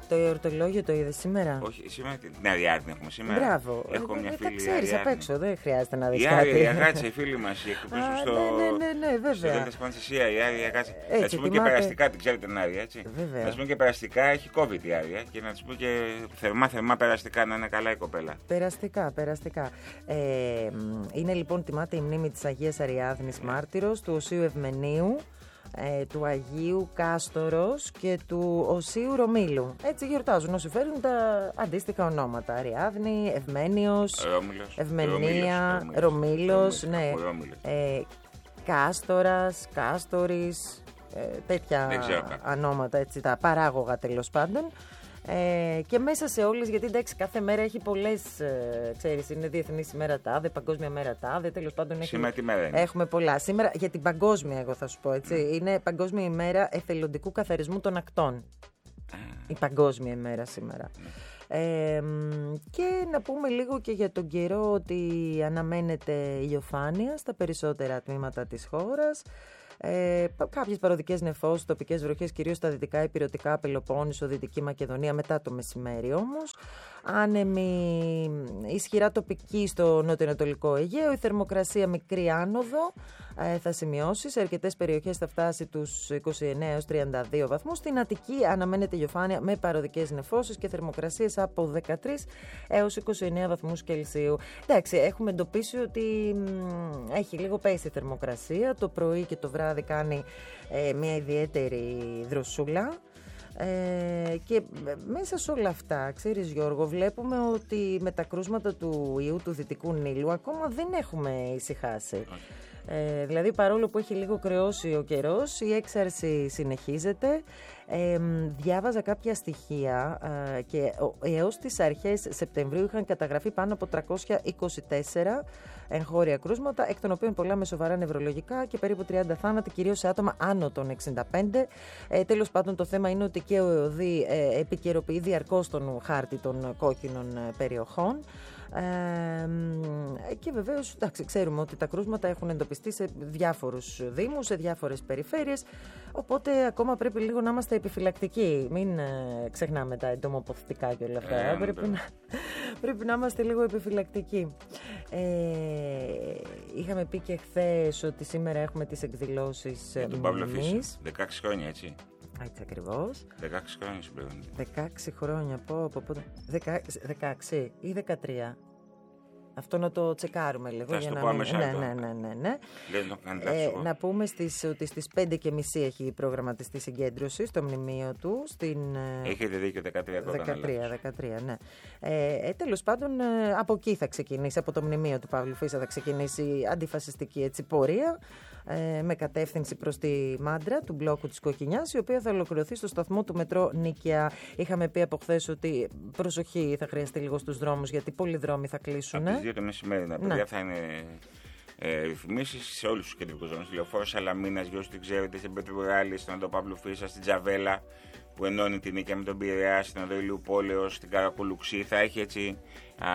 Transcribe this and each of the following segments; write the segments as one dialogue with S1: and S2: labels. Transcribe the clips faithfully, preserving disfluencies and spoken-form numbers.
S1: Το εορτολόγιο το είδε σήμερα?
S2: Όχι, σήμερα την Αριάδνη έχουμε σήμερα.
S1: Μπράβο.
S2: Έχω
S1: ε,
S2: μια
S1: ε,
S2: φίλη.
S1: Τα ξέρεις απ' έξω, δεν χρειάζεται να δεις
S2: η
S1: κάτι.
S2: Άρια Αγάτσα, η φίλη μας, η εκπρόσωπη στο.
S1: Ναι, ναι, ναι, βέβαια.
S2: Στο Δέλτα Σπανσισία, η Άρια Αγάτσα.
S1: Έτσι,
S2: να της πούμε
S1: τιμάται...
S2: και περαστικά, την ξέρετε την Άρια, έτσι.
S1: Βέβαια.
S2: Να της πούμε και περαστικά, έχει COVID η Άρια και να της πούμε και θερμά, θερμά περαστικά, να είναι καλά η κοπέλα.
S1: Περαστικά, περαστικά. Ε, είναι λοιπόν, τιμάται η μνήμη της Αγίας Αριάδνης Μάρτυρος, του Οσίου Ευμενίου, Ε, του Αγίου Κάστορος και του Οσίου Ρωμήλου. Έτσι γιορτάζουν όσοι φέρουν τα αντίστοιχα ονόματα. Αριάδνη, Ευμένιος,
S2: Ρώμηλος,
S1: Ευμενία,
S2: Ρωμήλος,
S1: Ρωμήλος, ναι.
S2: Ρώμηλος.
S1: Ε, Κάστορας, Κάστορης, ε, τέτοια ονόματα, έτσι, τα παράγωγα τέλος πάντων. Ε, και μέσα σε όλες, γιατί εντάξει, κάθε μέρα έχει πολλές, ε, ξέρεις, είναι Διεθνής ημέρα τάδε, Παγκόσμια μέρα τάδε, τέλος πάντων.
S2: Σήμερα τι μέρα είναι?
S1: Έχουμε πολλά. Σήμερα για την παγκόσμια, εγώ θα σου πω, έτσι. Mm. Είναι Παγκόσμια ημέρα εθελοντικού καθαρισμού των ακτών. Mm. Η Παγκόσμια ημέρα σήμερα. Mm. Ε, και να πούμε λίγο και για τον καιρό, ότι αναμένεται ηλιοφάνεια στα περισσότερα τμήματα της χώρας. Ε, κάποιες παροδικές νεφώσεις, τοπικές βροχές, κυρίως στα δυτικά ηπειρωτικά, Πελοπόννησο, Δυτική Μακεδονία, μετά το μεσημέρι όμως. Άνεμη ισχυρά τοπική στο νοτιοανατολικό Αιγαίο. Η θερμοκρασία μικρή άνοδο ε, θα σημειώσει. Σε αρκετές περιοχές θα φτάσει τους είκοσι εννέα έως τριάντα δύο βαθμούς. Στην Αττική αναμένεται ηλιοφάνεια με παροδικές νεφώσεις και θερμοκρασίες από δεκατρείς έως είκοσι εννέα βαθμούς Κελσίου. Εντάξει, έχουμε εντοπίσει ότι μ, έχει λίγο πέσει η θερμοκρασία. Το πρωί και το βράδυ κάνει ε, μια ιδιαίτερη δροσούλα. Ε, και μέσα σε όλα αυτά, ξέρεις Γιώργο, βλέπουμε ότι με τα κρούσματα του ιού του Δυτικού Νείλου ακόμα δεν έχουμε ησυχάσει. Ε, δηλαδή παρόλο που έχει λίγο κρεώσει ο καιρός, η έξαρση συνεχίζεται. Ε, διάβαζα κάποια στοιχεία ε, και έως τις αρχές Σεπτεμβρίου είχαν καταγραφεί πάνω από τριακόσια είκοσι τέσσερα εγχώρια κρούσματα, εκ των οποίων πολλά με σοβαρά νευρολογικά και περίπου τριάντα θάνατοι, κυρίως σε άτομα άνω των εξήντα πέντε. Ε, τέλος πάντων, το θέμα είναι ότι και ο ΕΟΔΗ ε, επικαιροποιεί διαρκώς τον χάρτη των κόκκινων ε, περιοχών. Ε, και βεβαίως, εντάξει, ξέρουμε ότι τα κρούσματα έχουν εντοπιστεί σε διάφορους δήμους, σε διάφορες περιφέρειες, οπότε ακόμα πρέπει λίγο να είμαστε επιφυλακτικοί. Μην ε, ξεχνάμε τα εντομοποθητικά και όλα αυτά. Ε, πρέπει, να, πρέπει να είμαστε λίγο επιφυλακτικοί. Ε, είχαμε πει και χθες ότι σήμερα έχουμε τις εκδηλώσεις
S2: για τον Παύλο Φίσα. δεκαέξι χρόνια, έτσι.
S1: Έτσι ακριβώς.
S2: δεκαέξι χρόνια συμπληρώνει.
S1: δεκαέξι χρόνια, πω, πω, πω. δεκαέξι ή δεκατρία. Αυτό να το τσεκάρουμε λίγο.
S2: Θα
S1: για
S2: το
S1: να
S2: πω
S1: μην...
S2: άμεσα.
S1: Ναι, ναι, ναι, ναι, ναι. Ε, να πούμε στις, ότι στις πέντε και μισή έχει προγραμματιστεί συγκέντρωση στο μνημείο του. Στην,
S2: έχετε δίκιο, δεκατρία
S1: δεκατρία, δεκατρία, ναι. Ε, ε, τέλος πάντων, ε, από εκεί θα ξεκινήσει, από το μνημείο του Παύλου Φίσα θα ξεκινήσει η αντιφασιστική έτσι, πορεία, ε, με κατεύθυνση προς τη Μάντρα του μπλόκου της Κοκκινιάς, η οποία θα ολοκληρωθεί στο σταθμό του μετρό Νίκαια. Είχαμε πει από χθες ότι προσοχή, θα χρειαστεί λίγο στους δρόμους, γιατί πολλοί δρόμοι θα κλείσουν.
S2: Από τις δύο το μεσημέρι, παιδιά, θα είναι ε, ρυθμίσεις σε όλους τους κεντρικούς δρόμους. Λεωφόρο Σαλαμίνας, για όσους δεν ξέρετε, στην Πετρογάλη, στον οδό Παύλου Φίσα, στην Τζαβέλα, που ενώνει την Νίκαια με τον Πειραιά, στην οδό Ηλίου Πόλεως, στην Καρακολουξή. Θα έχει έτσι α,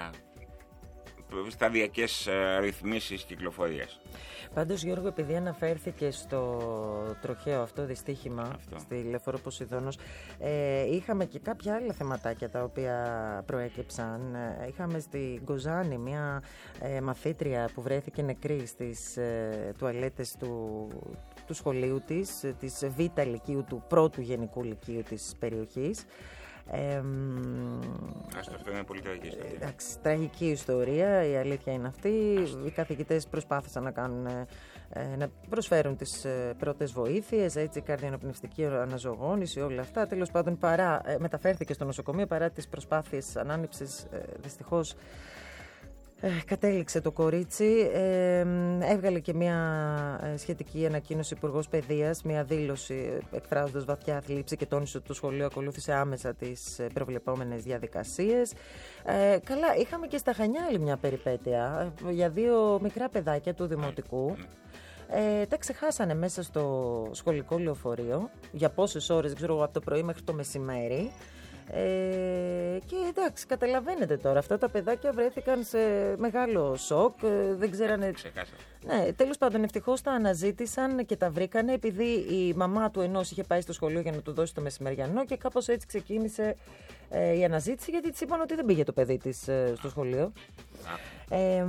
S2: σταδιακές ρυθμίσεις κυκλοφορίας.
S1: Πάντως, Γιώργο, επειδή αναφέρθηκε στο τροχαίο αυτό δυστύχημα αυτό. Στη Λεωφόρο Ποσειδώνος, ε, είχαμε και κάποια άλλα θεματάκια τα οποία προέκυψαν. Ε, είχαμε στη Γκοζάνη μια ε, μαθήτρια που βρέθηκε νεκρή στις ε, τουαλέτες του, του σχολείου της, της Β' Λυκείου, του πρώτου γενικού λυκείου της περιοχής. Ε,
S2: αυτό είναι πολύ τραγική ιστορία.
S1: Εντάξει, τραγική ιστορία, η αλήθεια είναι αυτή. Άστο. Οι καθηγητές προσπάθησαν να κάνουν, ε, να προσφέρουν τις ε, πρώτες βοήθειες, έτσι, καρδιοναπνευστική αναζωογόνηση, όλα αυτά. Τέλος πάντων, παρά, ε, μεταφέρθηκε στο νοσοκομείο παρά τις προσπάθειες ανάνυψης, ε, δυστυχώς. Ε, κατέληξε το κορίτσι, ε, έβγαλε και μια ε, σχετική ανακοίνωση Υπουργός Παιδείας, μια δήλωση εκφράζοντας βαθιά θλίψη και τόνισε ότι το σχολείο ακολούθησε άμεσα τις ε, προβλεπόμενες διαδικασίες. Ε, καλά, είχαμε και στα Χανιά άλλη μια περιπέτεια ε, για δύο μικρά παιδάκια του Δημοτικού. Ε, τα ξεχάσανε μέσα στο σχολικό λεωφορείο για πόσες ώρες, δεν ξέρω, από το πρωί μέχρι το μεσημέρι. Ε, και εντάξει, καταλαβαίνετε τώρα, αυτά τα παιδάκια βρέθηκαν σε μεγάλο σοκ, ε, δεν ξέρανε...
S2: Ξεκάθαρα.
S1: Ναι, τέλος πάντων, ευτυχώς τα αναζήτησαν και τα βρήκανε, επειδή η μαμά του ενός είχε πάει στο σχολείο για να του δώσει το μεσημεριανό και κάπως έτσι ξεκίνησε ε, η αναζήτηση, γιατί της είπαν ότι δεν πήγε το παιδί της ε, στο σχολείο. Ε,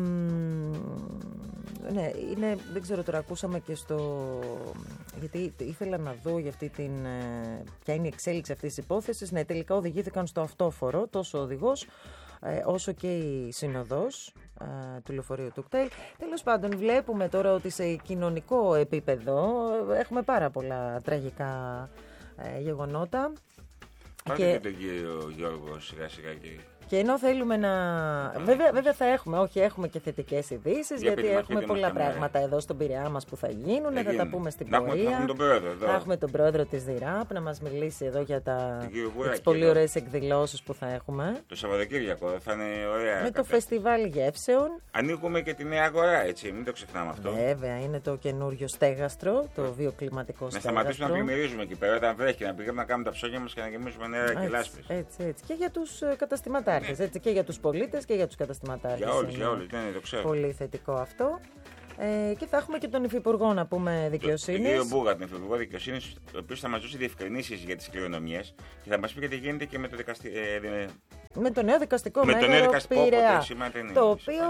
S1: ναι, είναι, δεν ξέρω τώρα, ακούσαμε και στο... γιατί ήθελα να δω για αυτή την... ποια είναι η εξέλιξη αυτής της υπόθεσης. Ναι, τελικά οδηγήθηκαν στο αυτόφορο τόσο ο οδηγός ε, όσο και η συνοδός ε, του λεωφορείου του κτέλ. Τέλος πάντων, βλέπουμε τώρα ότι σε κοινωνικό επίπεδο έχουμε πάρα πολλά τραγικά ε, γεγονότα.
S2: Πάτε και... και τον κύριο Γιώργο σιγά σιγά και... Και
S1: ενώ θέλουμε να. Βέβαια, βέβαια θα έχουμε, όχι, έχουμε και θετικές ειδήσεις, γιατί
S2: πείτε,
S1: έχουμε πολλά πράγματα εδώ στον Πειραιά μας που θα γίνουν. Θα, θα τα πούμε στην πορεία.
S2: Θα έχουμε τον πρόεδρο εδώ.
S1: Θα έχουμε τον πρόεδρο της ΔΙΡΑΠ να μας μιλήσει εδώ για τα... τις πολύ ωραίες εκδηλώσεις που θα έχουμε.
S2: Το Σαββατοκύριακο θα είναι ωραία.
S1: Με κάποια... το φεστιβάλ γεύσεων.
S2: Ανοίγουμε και τη Νέα Αγορά, έτσι, μην το ξεχνάμε αυτό.
S1: Βέβαια, είναι το καινούριο στέγαστρο, το βιοκλιματικό στέγαστρο.
S2: Να σταματήσουμε να πλημμυρίζουμε εκεί πέρα, όταν βρέχει, να πηγαίνουμε να κάνουμε τα ψώνια μας και να γεμίσουμε νερά και λάσπες.
S1: Έτσι, έτσι. Και για τους καταστηματάρχες. Έτσι, και για τους πολίτες και για τους καταστηματάρχες.
S2: Για όλους, για όλους, ναι, το ξέρω.
S1: Πολύ θετικό αυτό. Ε, και θα έχουμε και τον Υφυπουργό, να πούμε, Δικαιοσύνης.
S2: Τον κύριο Μπούγα, τον Υφυπουργό Δικαιοσύνης, ο οποίος θα μας δώσει διευκρινήσεις για τις κληρονομιές και θα μας πει και τι γίνεται και με το δικαστή. Ε,
S1: με το νέο δικαστικό
S2: με
S1: μέγαρο
S2: το νέο δικαστικό
S1: Πειραιά,
S2: είναι,
S1: το οποίο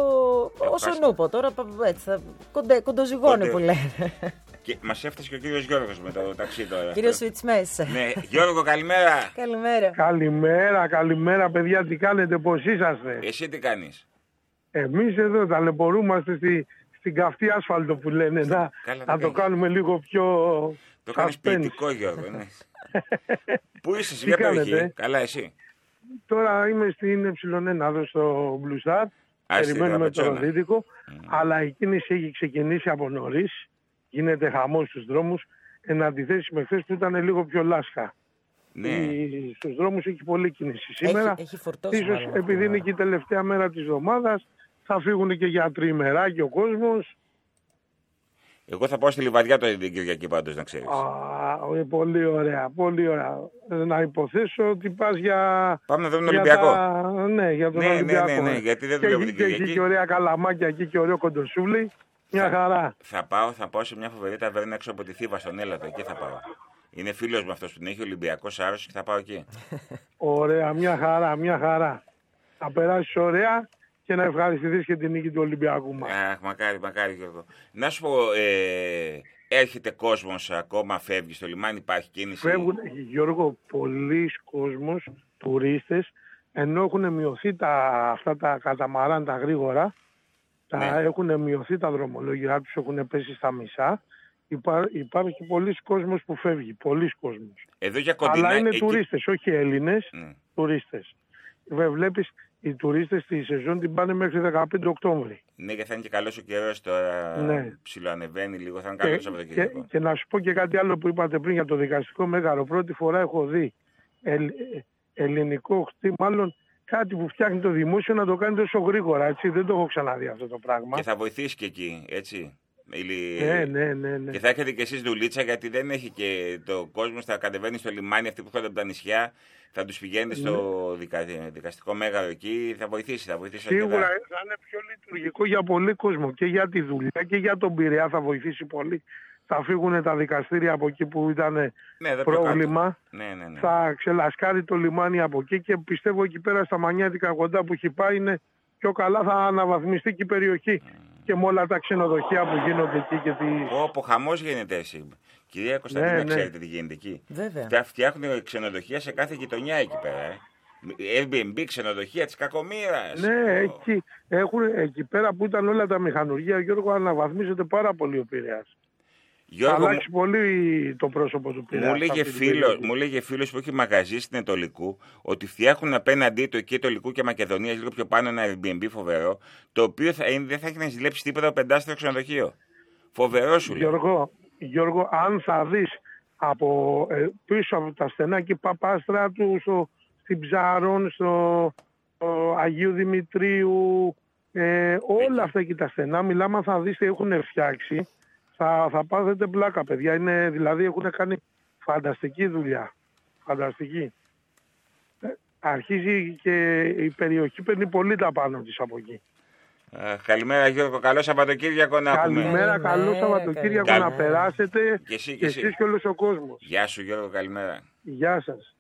S1: όσον ούπο τώρα έτσι, θα κοντε, κοντοζυγώνει που λένε.
S2: Και μας έφτασε και ο κύριος Γιώργος με το ταξί τώρα.
S1: Κύριος Σουιτσμές.
S2: Ναι, Γιώργο, καλημέρα.
S1: Καλημέρα.
S3: Καλημέρα, καλημέρα παιδιά, τι κάνετε, πώς είσαστε?
S2: Εσύ τι κάνεις?
S3: Εμείς εδώ ταλαιπωρούμαστε στη, στην καυτή άσφαλτο που λένε, να,
S2: Καλά,
S3: να το κάνουμε λίγο πιο...
S2: Το κάνεις ποιητικό, Γιώργο, ναι. Πού είσαι, σε ποια περιοχή? Καλά, εσύ?
S3: Τώρα είμαι στην Ε ένα εδώ στο Blue Star, περιμένουμε το Ροδίτικο, mm. αλλά η κίνηση έχει ξεκινήσει από νωρίς, γίνεται χαμός στους δρόμους, εν αντιθέσει με χθες που ήταν λίγο πιο λάσκα.
S2: Ναι.
S3: Η, στους δρόμους έχει πολλή κίνηση σήμερα.
S1: Έχει, έχει
S3: ίσως επειδή είναι και η τελευταία μέρα της εβδομάδας, θα φύγουν και για τριημεράκι ο κόσμος.
S2: Εγώ θα πάω στη Λιβαδιά το την Κυριακή πάντως, να ξέρεις.
S3: Α, πολύ ωραία, πολύ ωραία. Να υποθέσω ότι πας για...
S2: Πάμε να δούμε τον Ολυμπιακό.
S3: Τα... Ναι, για τον
S2: ναι,
S3: Ολυμπιακό.
S2: Ναι, ναι, ναι, γιατί δεν δουλεύω την Κυριακή.
S3: Και έχει και ωραία καλαμάκια εκεί και ωραίο κοντοσούβλι. Μια θα, χαρά.
S2: Θα πάω, θα πάω σε μια φοβερή ταβέρνα έξω από τη Θήβα στον Έλατο, εκεί θα πάω. Είναι φίλος μου αυτός που την έχει, Ολυμπιακός Άρρος, και θα πάω εκεί.
S3: Ωραία, μια χαρά, μια χαρά. Θα περάσεις ωραία και να ευχαριστηθείς και την νίκη του Ολυμπιακού μας.
S2: Αχ, μακάρι, μακάρι Γιώργο. Να σου πω, ε, έρχεται κόσμος ακόμα, φεύγει στο λιμάνι, υπάρχει κίνηση?
S3: Φεύγουν, Γιώργο, πολλοί κόσμος, τουρίστες, ενώ έχουν μειωθεί τα, αυτά τα καταμαράν τα γρήγορα, τα, ναι. έχουν μειωθεί τα δρομολόγια τους, έχουν πέσει στα μισά. Υπά, υπάρχει πολλοί κόσμος που φεύγει, πολλοί κόσμος.
S2: Εδώ για κοντινά,
S3: αλλά είναι
S2: εκεί...
S3: τουρίστες, όχι Έλληνες,
S2: mm. τουρίστες.
S3: Βλέπεις, οι τουρίστες στη σεζόν την πάνε μέχρι δεκαπέντε Οκτώβρη.
S2: Ναι, και θα είναι και καλός ο καιρός τώρα, ναι. Ψιλοανεβαίνει λίγο, θα είναι
S3: και,
S2: καλός Σαββατοκύριακο.
S3: Και, και να σου πω και κάτι άλλο που είπατε πριν για το δικαστικό μέγαρο. Πρώτη φορά έχω δει ελ, ελληνικό χτί, μάλλον κάτι που φτιάχνει το δημόσιο να το κάνει τόσο γρήγορα, έτσι. Δεν το έχω ξαναδεί αυτό το πράγμα.
S2: Και θα βοηθήσει και εκεί, έτσι.
S3: Ναι, ναι, ναι, ναι.
S2: Και θα έχετε και εσείς δουλίτσα, γιατί δεν έχει και το κόσμο, θα κατεβαίνει στο λιμάνι, αυτοί που έρχονται από τα νησιά, θα τους πηγαίνετε στο ναι. δικα, δικαστικό μέγαρο εκεί, θα βοηθήσει, θα βοηθήσει.
S3: Σίγουρα θα είναι πιο λειτουργικό για πολύ κόσμο, και για τη δουλειά και για τον Πειραιά θα βοηθήσει πολύ. Θα φύγουν τα δικαστήρια από εκεί που ήταν ναι, πρόβλημα,
S2: ναι, ναι, ναι.
S3: θα ξελασκάρει το λιμάνι από εκεί και πιστεύω εκεί πέρα στα Μανιάτικα κοντά που έχει πάει είναι πιο καλά, θα αναβαθμιστεί και η περιοχή. Mm. Και με όλα τα ξενοδοχεία που γίνονται εκεί και τι.
S2: Όπω χαμός γίνεται εσύ. Κυρία Κωνσταντίνα, ναι, ξέρετε ναι. τι γίνεται εκεί?
S1: Βέβαια.
S2: Φτιάχνουν ξενοδοχεία σε κάθε γειτονιά εκεί πέρα. Ε. Airbnb, ξενοδοχεία της κακομοίρας.
S3: Ναι, εκεί, έχουν, εκεί πέρα που ήταν όλα τα μηχανουργία, Γιώργο, αναβαθμίζεται πάρα πολύ ο Πειραιάς.
S2: Γιώργο,
S3: θα αλλάξει πολύ το πρόσωπο του Πειραιά.
S2: Μου λέγε, φίλος, μου λέγε φίλος που έχει μαγαζί στην Ετωλικού ότι φτιάχνουν απέναντί του εκεί Ετωλικού και Μακεδονίας λίγο πιο πάνω ένα Airbnb φοβερό, το οποίο θα, δεν θα έχει να ζηλέψει τίποτα από πεντάστερο ξενοδοχείο. Φοβερό σου λέει.
S3: Γιώργο, Γιώργο, αν θα δεις από, ε, πίσω από τα στενά και Παπάστρατου, στο, στην Ψάρων, στο, στο Αγίου Δημητρίου, ε, όλα αυτά και τα στενά, μιλάμε, θα δεις τι έχουν φτιάξει. Θα, θα πάθετε πλάκα, παιδιά. Είναι, δηλαδή έχουν κάνει φανταστική δουλειά. Φανταστική. αρχίζει και η περιοχή παίρνει πολύ τα πάνω της από εκεί.
S2: Ε, καλημέρα Γιώργο, καλό Σαββατοκύριακο να έχουμε.
S3: Καλημέρα, καλό Σαββατοκύριακο
S1: καλημέρα.
S3: να περάσετε
S2: Και εσύ, και
S3: και
S2: εσύ.
S3: εσείς και όλος ο κόσμος.
S2: Γεια σου Γιώργο, καλημέρα.
S3: Γεια σας.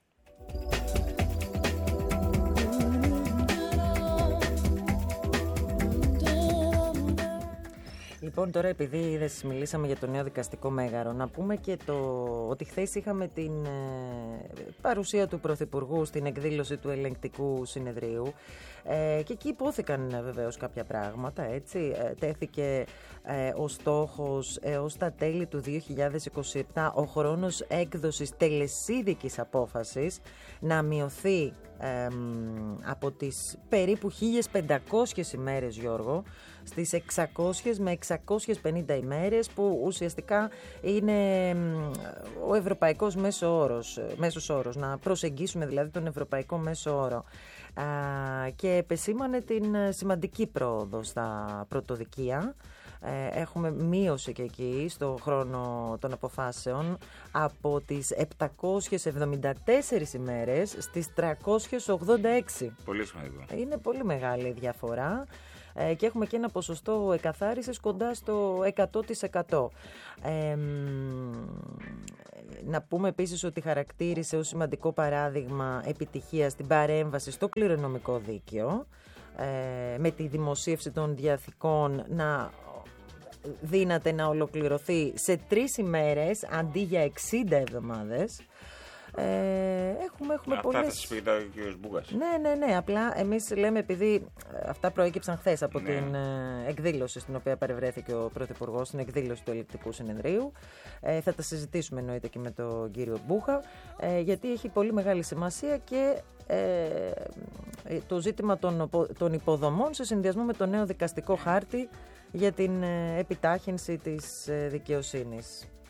S1: Λοιπόν, τώρα επειδή είδες, μιλήσαμε για το νέο δικαστικό μέγαρο, να πούμε και το ότι χθες είχαμε την ε, παρουσία του Πρωθυπουργού στην εκδήλωση του ελεγκτικού συνεδρίου ε, και εκεί υπόθηκαν ε, βεβαίως κάποια πράγματα, έτσι. Ε, τέθηκε ε, ο στόχος έως τα τέλη του δύο χιλιάδες είκοσι επτά ο χρόνος έκδοσης τελεσίδικης απόφασης να μειωθεί ε, από τις περίπου χίλιες πεντακόσιες ημέρες, Γιώργο, στις εξακόσιες με εξακόσιες πενήντα ημέρες, που ουσιαστικά είναι ο ευρωπαϊκός μέσο όρος, μέσος όρος, να προσεγγίσουμε δηλαδή τον ευρωπαϊκό μέσο όρο. Α, και επεσήμανε την σημαντική πρόοδο στα πρωτοδικεία. Έχουμε μείωση και εκεί στο χρόνο των αποφάσεων από τις επτακόσιες εβδομήντα τέσσερις ημέρες στις τριακόσιες ογδόντα έξι.
S2: Πολύ σημαντικό.
S1: Είναι πολύ μεγάλη η διαφορά και έχουμε και ένα ποσοστό εκαθάρισης κοντά στο εκατό τοις εκατό. Ε, να πούμε επίσης ότι χαρακτήρισε ως σημαντικό παράδειγμα επιτυχίας την παρέμβαση στο κληρονομικό δίκαιο, ε, με τη δημοσίευση των διαθηκών να δύναται να ολοκληρωθεί σε τρεις ημέρες αντί για εξήντα εβδομάδες. Ε, έχουμε, έχουμε
S2: αυτά
S1: πολλές...
S2: θα σας πει τώρα ο κ. Μπούγας.
S1: Ναι, ναι, ναι. Απλά εμείς λέμε, επειδή αυτά προέκυψαν χθες από
S2: ναι.
S1: την ε, εκδήλωση στην οποία παρευρέθηκε ο Πρωθυπουργός, στην εκδήλωση του Ελεγκτικού Συνεδρίου. Ε, θα τα συζητήσουμε εννοείται και με τον κύριο Μπούχα, ε, γιατί έχει πολύ μεγάλη σημασία και ε, το ζήτημα των, των υποδομών σε συνδυασμό με το νέο δικαστικό χάρτη για την ε, επιτάχυνση της ε, δικαιοσύνης.